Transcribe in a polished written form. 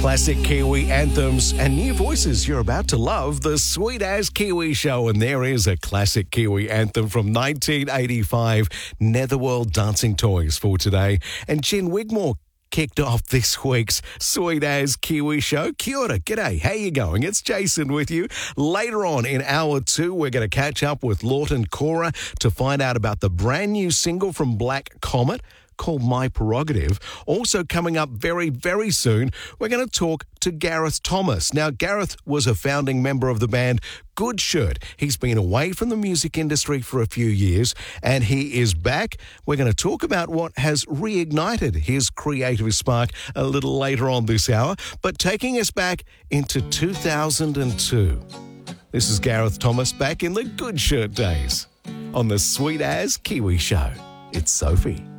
classic Kiwi anthems and new voices you're about to love. The Sweet As Kiwi Show, and there is a classic Kiwi anthem from 1985, Netherworld Dancing Toys for today. And Jen Wigmore kicked off this week's Sweet As Kiwi Show. Kia ora, g'day, how you going? It's Jason with you. Later on in hour 2, we're going to catch up with Lawton Cora to find out about the brand new single from Black Comet called My Prerogative. Also coming up very, very soon, we're going to talk to Gareth Thomas. Now, Gareth was a founding member of the band Good Shirt. He's been away from the music industry for a few years and he is back. We're going to talk about what has reignited his creative spark a little later on this hour, but taking us back into 2002. This is Gareth Thomas back in the Good Shirt days on the Sweet As Kiwi Show. It's Sophie.